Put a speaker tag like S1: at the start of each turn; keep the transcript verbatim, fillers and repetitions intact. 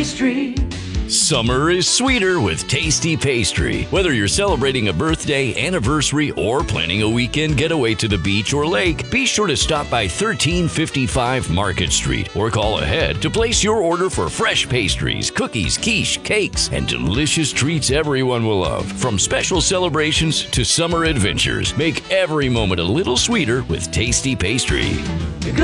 S1: Pastry.
S2: Summer is sweeter with Tasty Pastry. Whether you're celebrating a birthday, anniversary, or planning a weekend getaway to the beach or lake, be sure to stop by thirteen fifty-five Market Street or call ahead to place your order for fresh pastries, cookies, quiche, cakes, and delicious treats everyone will love. From special celebrations to summer adventures, make every moment a little sweeter with Tasty Pastry.